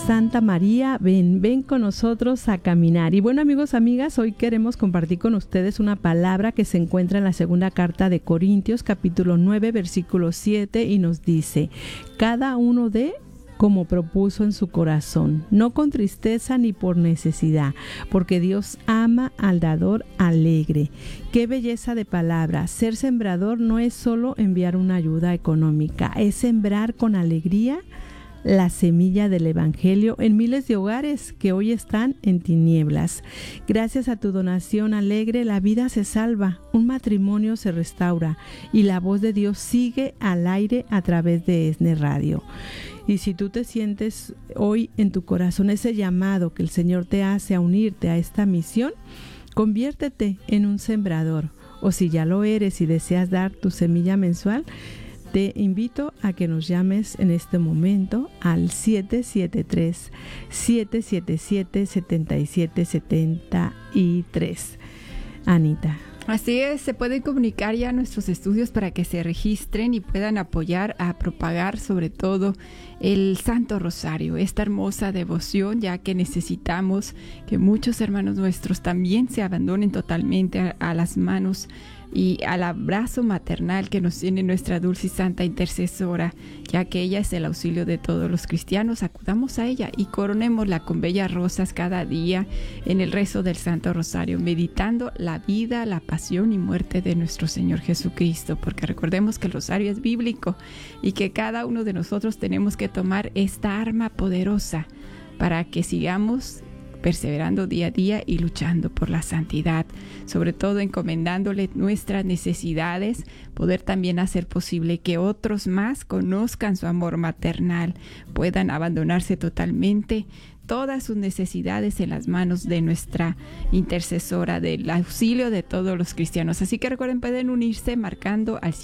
Santa María, ven con nosotros a caminar. Y bueno, amigos, amigas, hoy queremos compartir con ustedes una palabra que se encuentra en la segunda carta de Corintios, capítulo 9, versículo 7, y nos dice: cada uno dé como propuso en su corazón, no con tristeza ni por necesidad, porque Dios ama al dador alegre. Qué belleza de palabra. Ser sembrador no es solo enviar una ayuda económica, es sembrar con alegría la semilla del Evangelio en miles de hogares que hoy están en tinieblas. Gracias a tu donación alegre, la vida se salva, un matrimonio se restaura y la voz de Dios sigue al aire a través de ESNE Radio. Y si tú te sientes hoy en tu corazón ese llamado que el Señor te hace a unirte a esta misión, conviértete en un sembrador. O si ya lo eres y deseas dar tu semilla mensual, te invito a que nos llames en este momento al 773-777-7773. Anita. Así es, se pueden comunicar ya a nuestros estudios para que se registren y puedan apoyar a propagar sobre todo el Santo Rosario, esta hermosa devoción, ya que necesitamos que muchos hermanos nuestros también se abandonen totalmente a las manos y al abrazo maternal que nos tiene nuestra dulce y santa intercesora, ya que ella es el auxilio de todos los cristianos. Acudamos a ella y coronémosla con bellas rosas cada día en el rezo del Santo Rosario, meditando la vida, la pasión y muerte de nuestro Señor Jesucristo, porque recordemos que el rosario es bíblico y que cada uno de nosotros tenemos que tomar esta arma poderosa para que sigamos perseverando día a día y luchando por la santidad, sobre todo encomendándole nuestras necesidades, poder también hacer posible que otros más conozcan su amor maternal, puedan abandonarse totalmente todas sus necesidades en las manos de nuestra intercesora, del auxilio de todos los cristianos. Así que recuerden, pueden unirse marcando al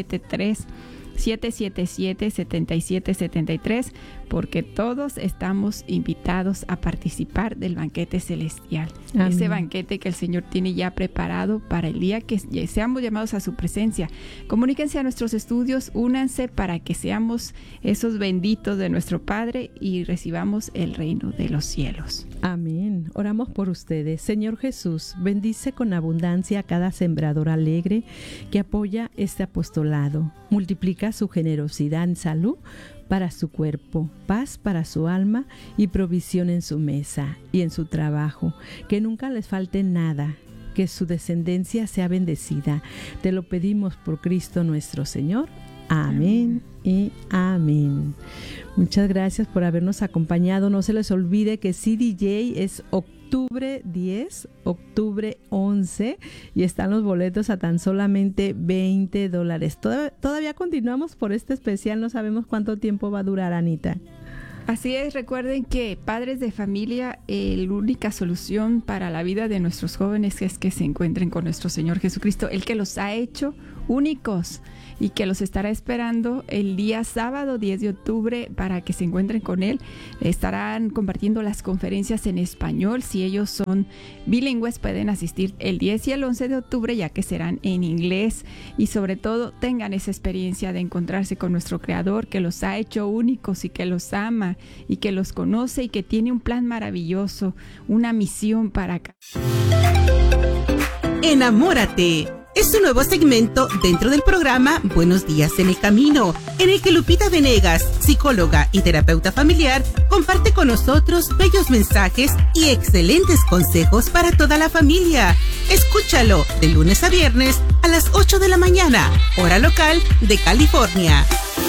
777-7773, porque todos estamos invitados a participar del banquete celestial. Amén. Ese banquete que el Señor tiene ya preparado para el día que seamos llamados a su presencia. Comuníquense a nuestros estudios, únanse para que seamos esos benditos de nuestro Padre y recibamos el reino de los cielos. Amén. Oramos por ustedes. Señor Jesús, bendice con abundancia a cada sembrador alegre que apoya este apostolado. Multiplica su generosidad en salud para su cuerpo, paz para su alma y provisión en su mesa y en su trabajo. Que nunca les falte nada, que su descendencia sea bendecida. Te lo pedimos por Cristo nuestro Señor. Amén y amén. Muchas gracias por habernos acompañado. No se les olvide que CDJ es octubre 10, octubre 11 y están los boletos a tan solamente $20. Todavía continuamos por este especial, no sabemos cuánto tiempo va a durar, Anita. Así es, recuerden que padres de familia, la única solución para la vida de nuestros jóvenes es que se encuentren con nuestro Señor Jesucristo, el que los ha hecho únicos y que los estará esperando el día sábado 10 de octubre para que se encuentren con Él. Estarán compartiendo las conferencias en español. Si ellos son bilingües, pueden asistir el 10 y el 11 de octubre, ya que serán en inglés. Y sobre todo, tengan esa experiencia de encontrarse con nuestro Creador, que los ha hecho únicos y que los ama y que los conoce y que tiene un plan maravilloso, una misión para acá. Enamórate. Es un nuevo segmento dentro del programa Buenos Días en el Camino, en el que Lupita Venegas, psicóloga y terapeuta familiar, comparte con nosotros bellos mensajes y excelentes consejos para toda la familia. Escúchalo de lunes a viernes a las 8 de la mañana, hora local de California.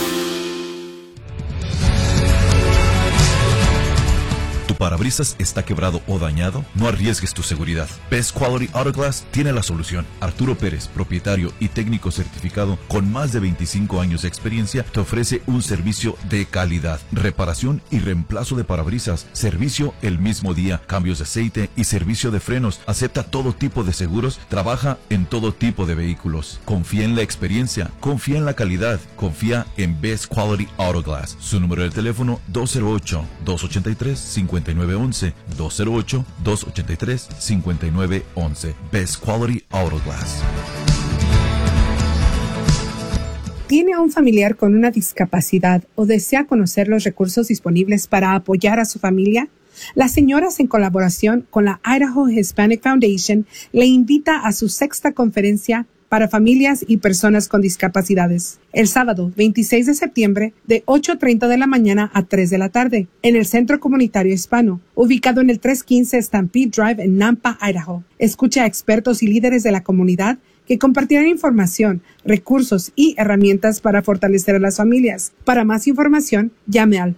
¿Tu parabrisas está quebrado o dañado? No arriesgues tu seguridad. Best Quality Auto Glass tiene la solución. Arturo Pérez, propietario y técnico certificado con más de 25 años de experiencia, te ofrece un servicio de calidad. Reparación y reemplazo de parabrisas, servicio el mismo día, cambios de aceite y servicio de frenos. Acepta todo tipo de seguros, trabaja en todo tipo de vehículos. Confía en la experiencia, confía en la calidad, confía en Best Quality Auto Glass. Su número de teléfono 208-283-5911, 208-283-5911. Best Quality Auto Glass. ¿Tiene un familiar con una discapacidad o desea conocer los recursos disponibles para apoyar a su familia? Las señoras, en colaboración con la Idaho Hispanic Foundation, le invita a su 6ª conferencia para familias y personas con discapacidades, el sábado 26 de septiembre de 8:30 de la mañana a 3 de la tarde, en el Centro Comunitario Hispano, ubicado en el 315 Stampede Drive en Nampa, Idaho. Escucha a expertos y líderes de la comunidad que compartirán información, recursos y herramientas para fortalecer a las familias. Para más información, llame al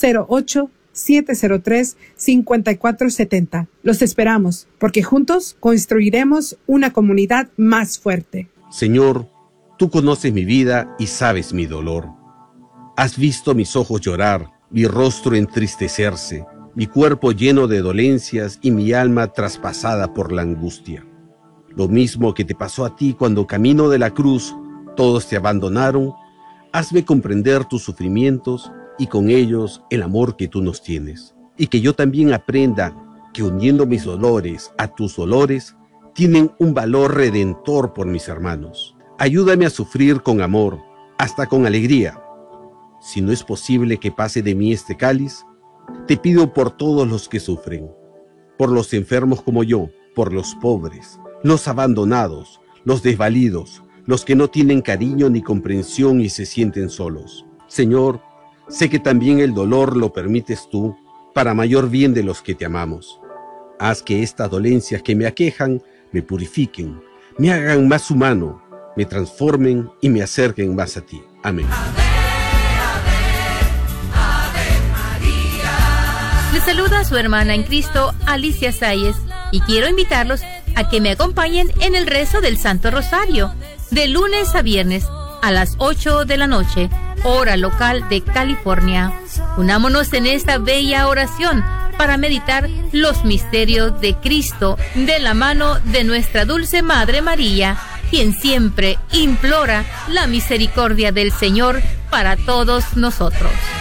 208-703-5470. Los esperamos, porque juntos construiremos una comunidad más fuerte. Señor, tú conoces mi vida y sabes mi dolor. Has visto mis ojos llorar, mi rostro entristecerse, mi cuerpo lleno de dolencias y mi alma traspasada por la angustia. Lo mismo que te pasó a ti cuando camino de la cruz todos te abandonaron, hazme comprender tus sufrimientos y con ellos el amor que tú nos tienes. Y que yo también aprenda que uniendo mis dolores a tus dolores, tienen un valor redentor por mis hermanos. Ayúdame a sufrir con amor, hasta con alegría. Si no es posible que pase de mí este cáliz, te pido por todos los que sufren, por los enfermos como yo, por los pobres, los abandonados, los desvalidos, los que no tienen cariño ni comprensión y se sienten solos. Señor, sé que también el dolor lo permites tú para mayor bien de los que te amamos. Haz que estas dolencias que me aquejan me purifiquen, me hagan más humano, me transformen y me acerquen más a ti. Amén. Les saluda a su hermana en Cristo, Alicia Sáez, y quiero invitarlos a que me acompañen en el rezo del Santo Rosario, de lunes a viernes a las 8 de la noche, hora local de California. Unámonos en esta bella oración para meditar los misterios de Cristo de la mano de nuestra dulce Madre María, quien siempre implora la misericordia del Señor para todos nosotros.